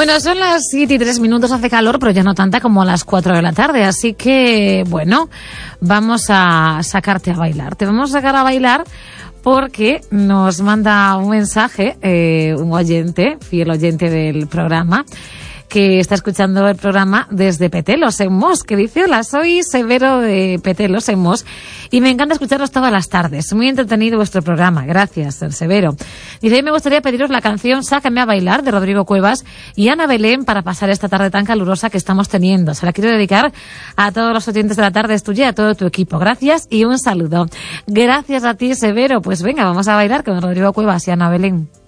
Bueno, son las 7:03, hace calor, pero ya no tanta como a las 4 de la tarde, así que, bueno, vamos a sacarte a bailar. Te vamos a sacar a bailar porque nos manda un mensaje, un oyente, fiel oyente del programa, que está escuchando el programa desde Petelos, en Mos, que dice: hola, soy Severo de Petelos, en Mos, y me encanta escucharos todas las tardes. Muy entretenido vuestro programa. Gracias, Severo. Dice: me gustaría pediros la canción Sácame a bailar, de Rodrigo Cuevas y Ana Belén, para pasar esta tarde tan calurosa que estamos teniendo. Se la quiero dedicar a todos los oyentes de la tarde, es tuya y a todo tu equipo. Gracias y un saludo. Gracias a ti, Severo. Pues venga, vamos a bailar con Rodrigo Cuevas y Ana Belén.